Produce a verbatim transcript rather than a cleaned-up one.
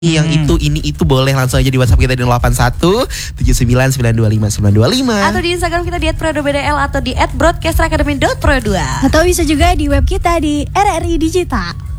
yang hmm. itu ini itu boleh langsung aja di WhatsApp kita di nol delapan satu tujuh sembilan sembilan dua lima sembilan dua lima atau di Instagram kita di et prodo b d l atau di et broadcaster academy dot pro dua atau bisa juga di web kita di R R I Digital.